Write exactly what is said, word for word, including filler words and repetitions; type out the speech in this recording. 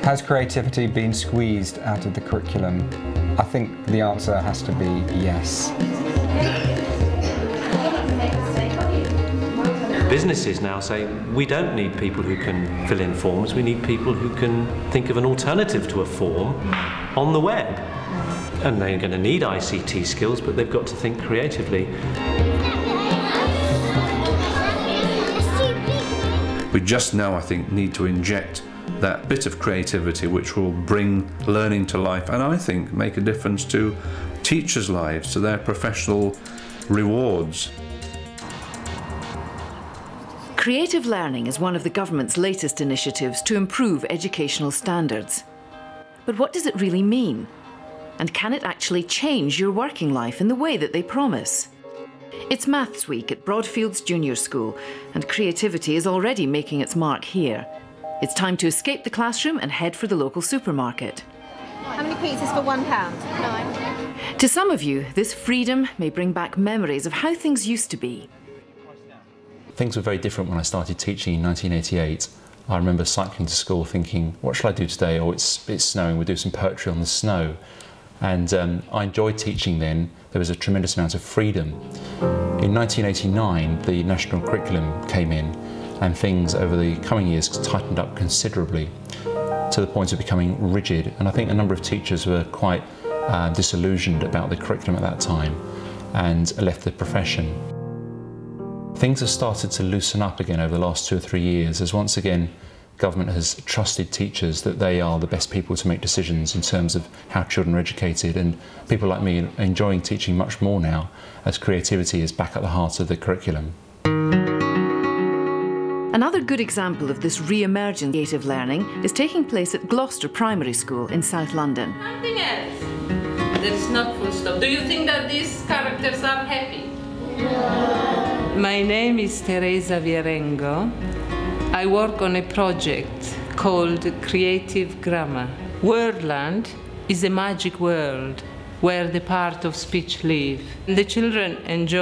Has creativity been squeezed out of the curriculum? I think the answer has to be yes. Businesses now say we don't need people who can fill in forms, we need people who can think of an alternative to a form on the web. And they're going to need I C T skills, but they've got to think creatively. We just now, I think, need to inject that bit of creativity which will bring learning to life and I think make a difference to teachers' lives, to their professional rewards. Creative learning is one of the government's latest initiatives to improve educational standards. But what does it really mean? And can it actually change your working life in the way that they promise? It's Maths Week at Broadfields Junior School, and creativity is already making its mark here. It's time to escape the classroom and head for the local supermarket. How many pizzas for one pound? Nine. To some of you, this freedom may bring back memories of how things used to be. Things were very different when I started teaching in nineteen eighty-eight. I remember cycling to school thinking, what shall I do today? Oh, it's, it's snowing, we'll do some poetry on the snow. And um, I enjoyed teaching then. There was a tremendous amount of freedom. In nineteen eighty-nine, the national curriculum came in, and things over the coming years tightened up considerably to the point of becoming rigid. And I think a number of teachers were quite uh, disillusioned about the curriculum at that time and left the profession. Things have started to loosen up again over the last two or three years as once again government has trusted teachers that they are the best people to make decisions in terms of how children are educated, and people like me are enjoying teaching much more now as creativity is back at the heart of the curriculum. Another good example of this re-emergent creative learning is taking place at Gloucester Primary School in South London. Something else. There is not full stop. Do you think that these characters are happy? No. My name is Teresa Vierengo. I work on a project called Creative Grammar. Wordland is a magic world where the part of speech live. The children enjoy